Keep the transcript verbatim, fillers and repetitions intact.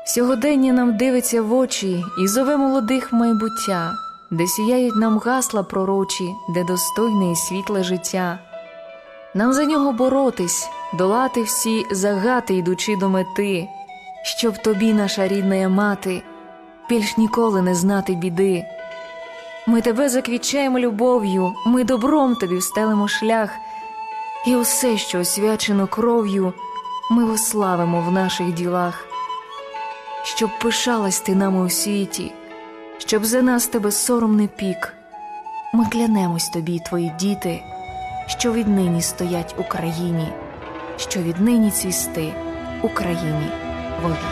Сьогодення нам дивиться в очі і зове молодих в майбуття, де сіяють нам гасла пророчі, де достойне і світле життя. Нам за нього боротись, долати всі загати, йдучи до мети, щоб тобі, наша рідна мати, більш ніколи не знати біди. Ми тебе заквічаємо любов'ю, ми добром тобі встелимо шлях, і усе, що освячено кров'ю, ми вославимо в наших ділах. Щоб пишалась ти нами у світі, щоб за нас тебе сором не пік, ми клянемось тобі, твої діти, що віднині стоять Україні, що віднині цвісти Україні вовік.